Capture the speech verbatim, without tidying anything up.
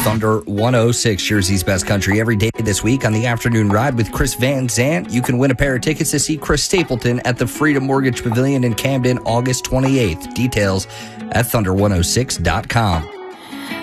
Thunder one oh six, Jersey's best country, every day this week on the Afternoon Ride with Chris Van Zant. You can win a pair of tickets to see Chris Stapleton at the Freedom Mortgage Pavilion in Camden, August twenty-eighth. Details at thunder one oh six dot com.